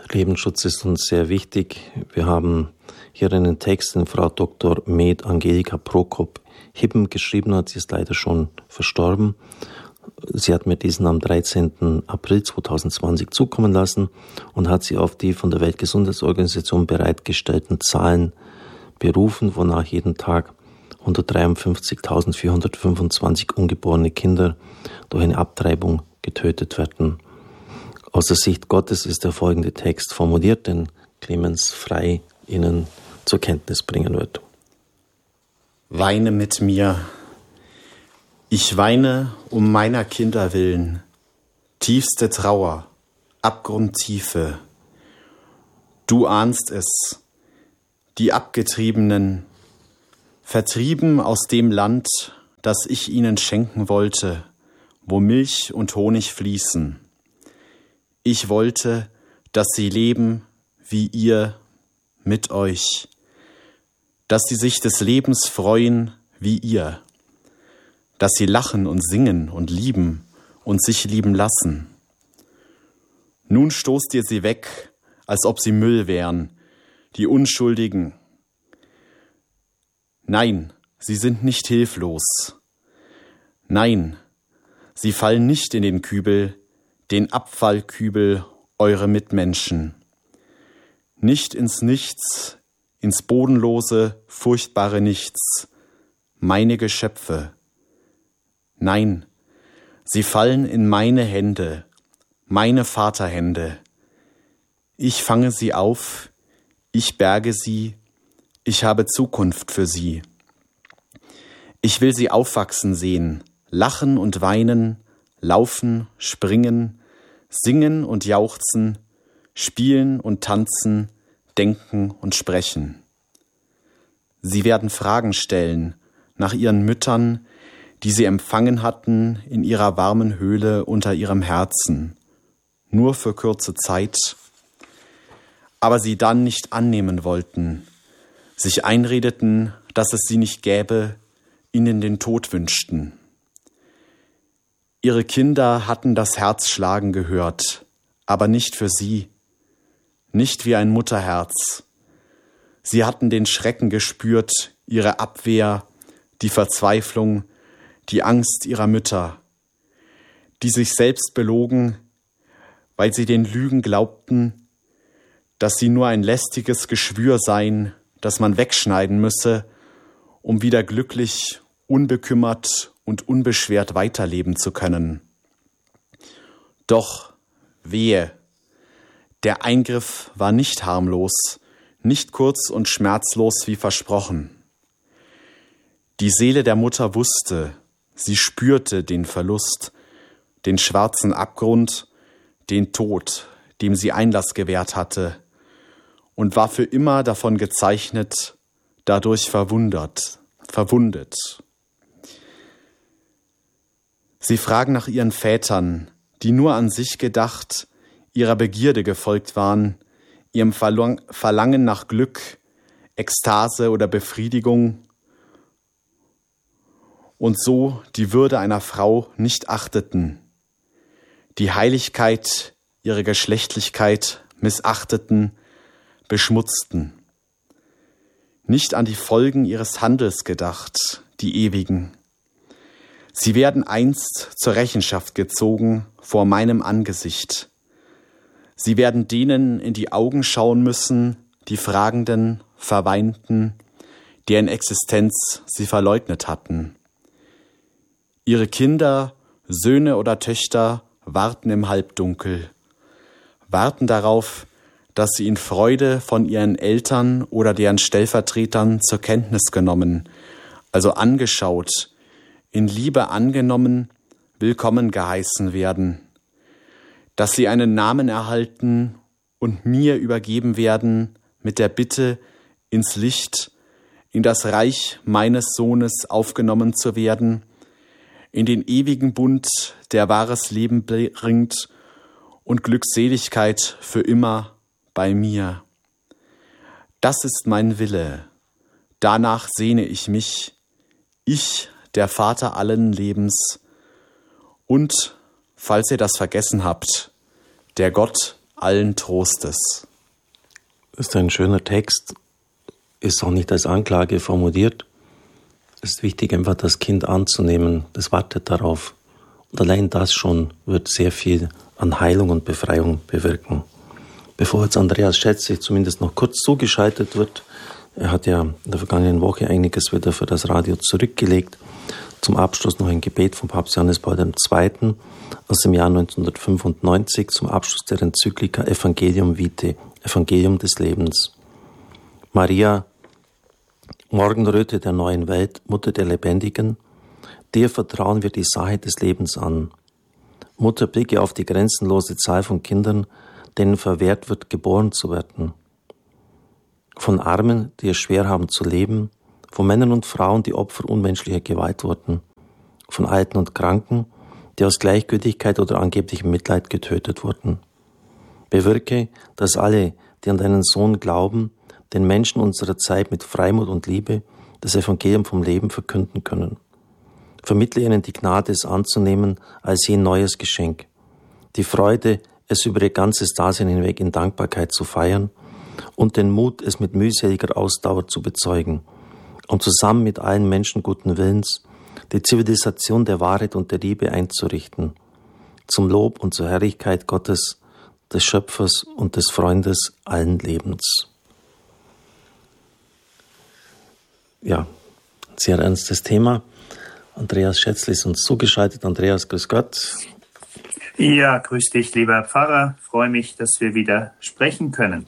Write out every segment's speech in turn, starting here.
Lebensschutz ist uns sehr wichtig. Wir haben hier einen Text, den Frau Dr. med. Angelika Prokop-Hibben geschrieben hat. Sie ist leider schon verstorben. Sie hat mir diesen am 13. April 2020 zukommen lassen und hat sie auf die von der Weltgesundheitsorganisation bereitgestellten Zahlen berufen, wonach jeden Tag 153.425 ungeborene Kinder durch eine Abtreibung getötet werden. Aus der Sicht Gottes ist der folgende Text formuliert, den Clemens Frei Ihnen zur Kenntnis bringen wird. Weine mit mir. Ich weine um meiner Kinder willen. Tiefste Trauer, Abgrundtiefe. Du ahnst es. Die Abgetriebenen, vertrieben aus dem Land, das ich ihnen schenken wollte, wo Milch und Honig fließen. Ich wollte, dass sie leben wie ihr mit euch, dass sie sich des Lebens freuen wie ihr, dass sie lachen und singen und lieben und sich lieben lassen. Nun stoßt ihr sie weg, als ob sie Müll wären, die Unschuldigen. Nein, sie sind nicht hilflos. Nein, sie fallen nicht in den Kübel, den Abfallkübel eure Mitmenschen. Nicht ins Nichts, ins bodenlose, furchtbare Nichts, meine Geschöpfe. Nein, sie fallen in meine Hände, meine Vaterhände. Ich fange sie auf, ich berge sie, ich habe Zukunft für sie. Ich will sie aufwachsen sehen, lachen und weinen, laufen, springen, singen und jauchzen, spielen und tanzen, denken und sprechen. Sie werden Fragen stellen nach ihren Müttern, die sie empfangen hatten in ihrer warmen Höhle unter ihrem Herzen, nur für kurze Zeit, aber sie dann nicht annehmen wollten, sich einredeten, dass es sie nicht gäbe, ihnen den Tod wünschten. Ihre Kinder hatten das Herz schlagen gehört, aber nicht für sie, nicht wie ein Mutterherz. Sie hatten den Schrecken gespürt, ihre Abwehr, die Verzweiflung, die Angst ihrer Mütter, die sich selbst belogen, weil sie den Lügen glaubten, dass sie nur ein lästiges Geschwür seien, das man wegschneiden müsse, um wieder glücklich, unbekümmert und unbeschwert weiterleben zu können. Doch wehe, der Eingriff war nicht harmlos, nicht kurz und schmerzlos wie versprochen. Die Seele der Mutter wusste, sie spürte den Verlust, den schwarzen Abgrund, den Tod, dem sie Einlass gewährt hatte, und war für immer davon gezeichnet, dadurch verwundet. Sie fragen nach ihren Vätern, die nur an sich gedacht, ihrer Begierde gefolgt waren, ihrem Verlangen nach Glück, Ekstase oder Befriedigung und so die Würde einer Frau nicht achteten, die Heiligkeit ihrer Geschlechtlichkeit missachteten, beschmutzten, nicht an die Folgen ihres Handels gedacht, die ewigen. Sie werden einst zur Rechenschaft gezogen vor meinem Angesicht. Sie werden denen in die Augen schauen müssen, die Fragenden, Verweinten, deren Existenz sie verleugnet hatten. Ihre Kinder, Söhne oder Töchter warten im Halbdunkel, warten darauf, dass sie in Freude von ihren Eltern oder deren Stellvertretern zur Kenntnis genommen, also angeschaut, in Liebe angenommen, willkommen geheißen werden, dass sie einen Namen erhalten und mir übergeben werden mit der Bitte, ins Licht, in das Reich meines Sohnes aufgenommen zu werden, in den ewigen Bund, der wahres Leben bringt und Glückseligkeit für immer bei mir. Das ist mein Wille, danach sehne ich mich, ich, der Vater allen Lebens, und, falls ihr das vergessen habt, der Gott allen Trostes. Das ist ein schöner Text, ist auch nicht als Anklage formuliert. Es ist wichtig, einfach das Kind anzunehmen, das wartet darauf. Und allein das schon wird sehr viel an Heilung und Befreiung bewirken. Bevor jetzt Andreas Schätzli zumindest noch kurz zugeschaltet wird, er hat ja in der vergangenen Woche einiges wieder für das Radio zurückgelegt. Zum Abschluss noch ein Gebet von Papst Johannes Paul II. Aus dem Jahr 1995 zum Abschluss der Enzyklika Evangelium Vitae, Evangelium des Lebens. Maria, Morgenröte der neuen Welt, Mutter der Lebendigen, dir vertrauen wir die Sache des Lebens an. Mutter, blicke auf die grenzenlose Zahl von Kindern, denen verwehrt wird, geboren zu werden. Von Armen, die es schwer haben zu leben, von Männern und Frauen, die Opfer unmenschlicher Gewalt wurden, von Alten und Kranken, die aus Gleichgültigkeit oder angeblichem Mitleid getötet wurden. Bewirke, dass alle, die an deinen Sohn glauben, den Menschen unserer Zeit mit Freimut und Liebe das Evangelium vom Leben verkünden können. Vermittle ihnen die Gnade, es anzunehmen als je neues Geschenk, die Freude, es über ihr ganzes Dasein hinweg in Dankbarkeit zu feiern und den Mut, es mit mühseliger Ausdauer zu bezeugen und zusammen mit allen Menschen guten Willens die Zivilisation der Wahrheit und der Liebe einzurichten, zum Lob und zur Herrlichkeit Gottes, des Schöpfers und des Freundes allen Lebens. Ja, sehr ernstes Thema. Andreas Schätzli ist uns zugeschaltet. Andreas, grüß Gott. Ja, grüß dich, lieber Pfarrer. Freue mich, dass wir wieder sprechen können.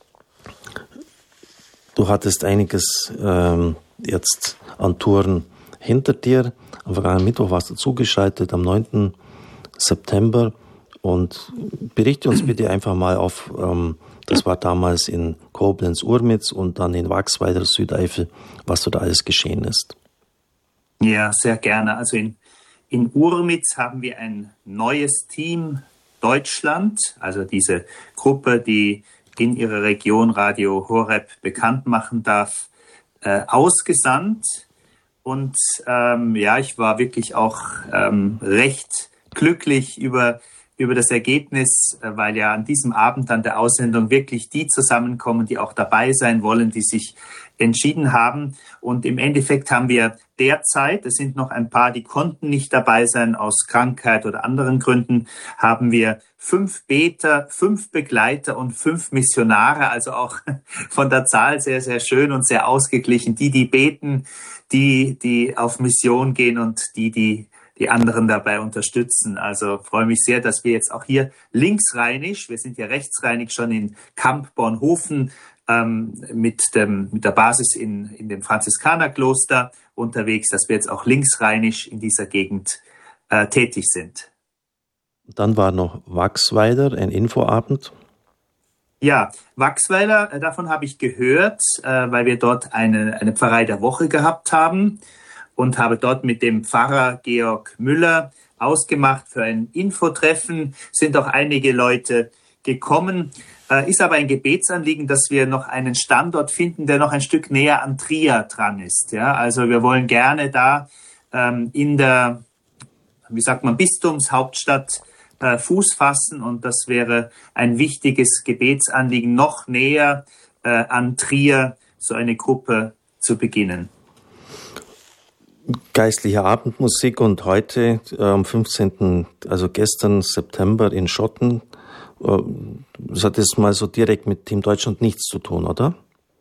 Du hattest einiges jetzt an Touren hinter dir. Am vergangenen Mittwoch warst du zugeschaltet, am 9. September. Und berichte uns bitte einfach mal auf, das war damals in Koblenz-Urmitz und dann in Wachsweiler, Südeifel, was dort alles geschehen ist. Ja, sehr gerne. Also in Urmitz haben wir ein neues Team Deutschland, also diese Gruppe, die in ihrer Region Radio Horeb bekannt machen darf, ausgesandt. Und ich war wirklich auch recht glücklich über das Ergebnis, weil ja an diesem Abend an der Aussendung wirklich die zusammenkommen, die auch dabei sein wollen, die sich entschieden haben. Und im Endeffekt haben wir derzeit, es sind noch ein paar, die konnten nicht dabei sein aus Krankheit oder anderen Gründen, haben wir 5 Beter, 5 Begleiter und 5 Missionare, also auch von der Zahl sehr, sehr schön und sehr ausgeglichen. Die beten, die auf Mission gehen und die anderen dabei unterstützen. Also freue mich sehr, dass wir jetzt auch hier linksrheinisch, wir sind ja rechtsrheinig schon in Kamp-Bornhofen mit der Basis in dem Franziskanerkloster unterwegs, dass wir jetzt auch linksrheinisch in dieser Gegend tätig sind. Dann war noch Wachsweiler, ein Infoabend. Ja, Wachsweiler, davon habe ich gehört, weil wir dort eine Pfarrei der Woche gehabt haben. Und habe dort mit dem Pfarrer Georg Müller ausgemacht für ein Infotreffen. Sind auch einige Leute gekommen. Ist aber ein Gebetsanliegen, dass wir noch einen Standort finden, der noch ein Stück näher an Trier dran ist. Ja, also wir wollen gerne da in der, Bistumshauptstadt Fuß fassen. Und das wäre ein wichtiges Gebetsanliegen, noch näher an Trier so eine Gruppe zu beginnen. Geistliche Abendmusik und heute am 15., also gestern September in Schotten. Das hat jetzt mal so direkt mit Team Deutschland nichts zu tun, oder?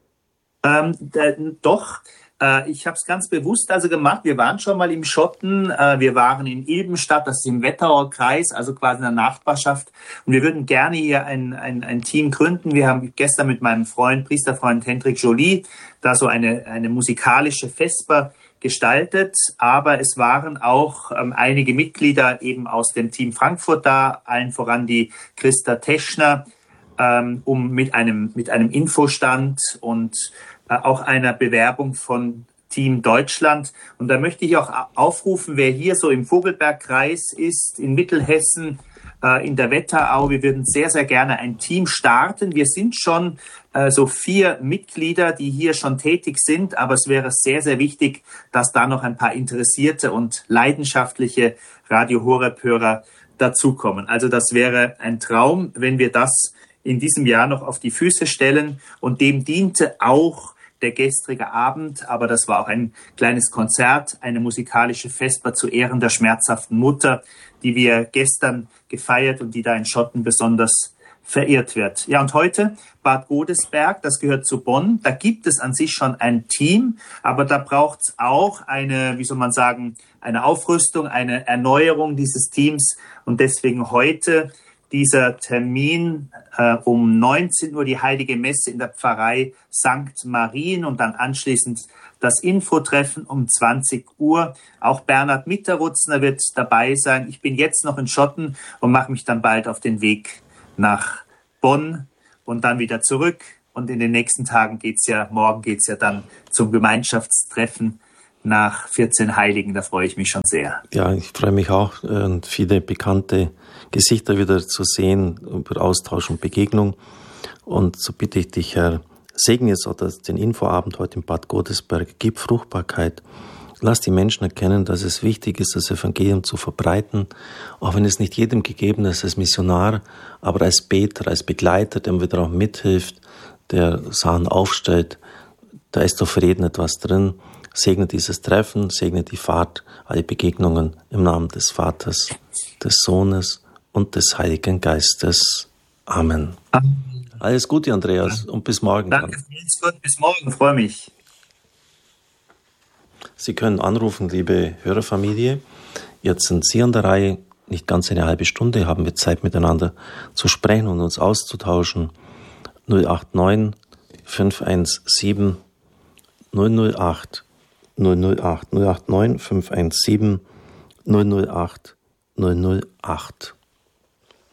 Doch, ich habe es ganz bewusst gemacht. Wir waren schon mal im Schotten, wir waren in Ilbenstadt, das ist im Wetterauer Kreis, also quasi in der Nachbarschaft. Und wir würden gerne hier ein Team gründen. Wir haben gestern mit meinem Priesterfreund Hendrik Joly, da so eine musikalische Vesper gestaltet, aber es waren auch einige Mitglieder eben aus dem Team Frankfurt da, allen voran die Christa Teschner, mit einem Infostand und auch einer Bewerbung von Team Deutschland. Und da möchte ich auch aufrufen, wer hier so im Vogelbergkreis ist, in Mittelhessen, in der Wetterau. Wir würden sehr, sehr gerne ein Team starten. Wir sind schon so 4 Mitglieder, die hier schon tätig sind, aber es wäre sehr, sehr wichtig, dass da noch ein paar interessierte und leidenschaftliche Radio Horeb-Hörer dazukommen. Also das wäre ein Traum, wenn wir das in diesem Jahr noch auf die Füße stellen. Und dem diente auch der gestrige Abend, aber das war auch ein kleines Konzert, eine musikalische Vesper zu Ehren der schmerzhaften Mutter, die wir gestern gefeiert und die da in Schotten besonders verehrt wird. Ja, und heute Bad Godesberg, das gehört zu Bonn. Da gibt es an sich schon ein Team, aber da braucht es auch eine, wie soll man sagen, eine Aufrüstung, eine Erneuerung dieses Teams. Und deswegen heute dieser Termin um 19 Uhr, die Heilige Messe in der Pfarrei St. Marien und dann anschließend das Infotreffen um 20 Uhr. Auch Bernhard Mitterrutzner wird dabei sein. Ich bin jetzt noch in Schotten und mache mich dann bald auf den Weg nach Bonn und dann wieder zurück. Und in den nächsten Tagen morgen geht's ja dann zum Gemeinschaftstreffen nach 14 Heiligen. Da freue ich mich schon sehr. Ja, ich freue mich auch, viele bekannte Gesichter wieder zu sehen, über Austausch und Begegnung. Und so bitte ich dich, Herr, segne es auch den Infoabend heute in Bad Godesberg. Gib Fruchtbarkeit. Lass die Menschen erkennen, dass es wichtig ist, das Evangelium zu verbreiten, auch wenn es nicht jedem gegeben ist, als Missionar, aber als Beter, als Begleiter, der wieder auch mithilft, der Sachen aufstellt. Da ist auf Reden etwas drin. Segne dieses Treffen, segne die Fahrt, alle Begegnungen im Namen des Vaters, des Sohnes und des Heiligen Geistes. Amen. Amen. Alles Gute, Andreas, und bis morgen. Danke, bis morgen, freue mich. Sie können anrufen, liebe Hörerfamilie. Jetzt sind Sie an der Reihe. Nicht ganz eine halbe Stunde haben wir Zeit, miteinander zu sprechen und uns auszutauschen. 089 517 008 008 089 517 008 008.